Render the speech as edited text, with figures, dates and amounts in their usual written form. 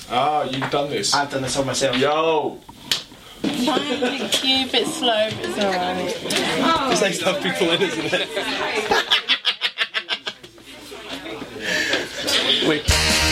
Ah, you've done this. I've done this on myself. Yo! Thank you, a bit slow, but it's alright. It's nice to have people in, isn't it?